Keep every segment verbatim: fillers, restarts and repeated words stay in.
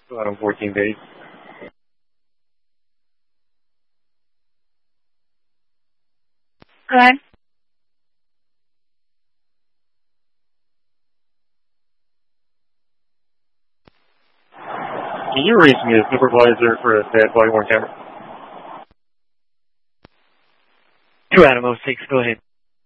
Around fourteen days. Go ahead. Can you raise me a supervisor for a bad body worn camera? Two Adam oh six, go ahead.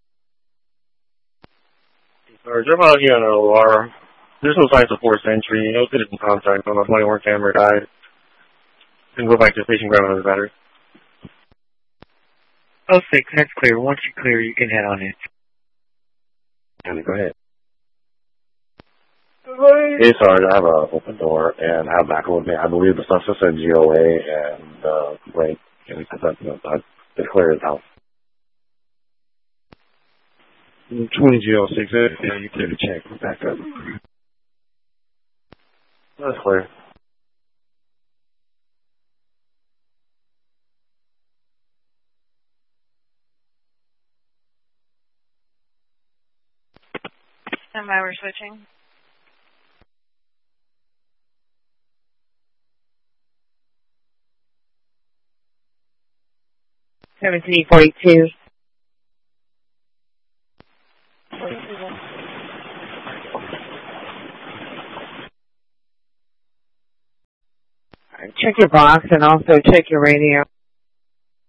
Sarge, I'm out here on an alarm. There's no signs of forced entry. No citizen contact on the body worn camera died. Can go back to station grab another battery. oh six, that's clear. Once you're clear, you can head on in. Andy, go ahead. Hey, Sarge, I have an open door, and I have back with me. I believe the suspect said G O A, and, uh, wait, can we put that, you know, to clear his house. twenty G L six, yeah, you clear the check. Back up. That's clear. Stand by, we're switching. seventeen forty-two. Check your box and also check your radio.